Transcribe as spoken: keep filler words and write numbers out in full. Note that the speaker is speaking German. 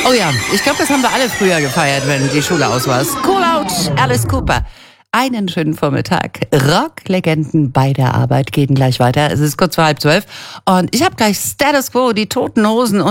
Oh ja, ich glaube, das haben wir alle früher gefeiert, wenn die Schule aus war. School out, Alice Cooper. Einen schönen Vormittag. Rocklegenden bei der Arbeit gehen gleich weiter. Es ist kurz vor halb zwölf und ich habe gleich Status Quo, die Toten Hosen